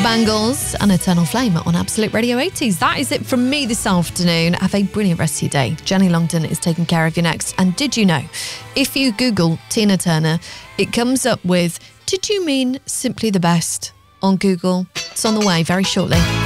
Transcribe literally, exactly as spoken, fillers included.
Bangles and Eternal Flame on Absolute Radio eighties. That is it from me this afternoon. Have a brilliant rest of your day. Jenny Longton is taking care of you next. And did you know, if you Google Tina Turner, it comes up with, did you mean Simply the Best on Google? It's on the way very shortly.